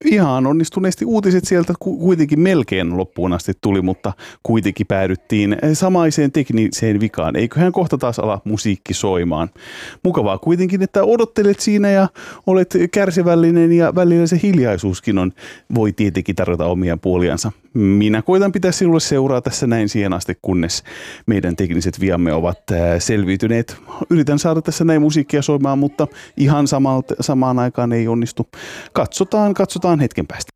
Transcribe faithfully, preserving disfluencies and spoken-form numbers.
Ihan onnistuneesti uutiset sieltä kuitenkin melkein loppuun asti tuli, mutta kuitenkin päädyttiin samaiseen tekniseen vikaan. Eiköhän kohta taas ala musiikki soimaan. Mukavaa kuitenkin, että odottelet siinä ja olet kärsivällinen ja välillä se hiljaisuuskin on, voi tietenkin tarjota omia puoliansa. Minä koitan pitää sinulle seuraa tässä näin siihen asti, kunnes meidän tekniset viamme ovat selviytyneet. Yritän saada tässä näin musiikkia soimaan, mutta ihan samalta, samaan aikaan ei onnistu. Katsotaan, katsotaan hetken päästä.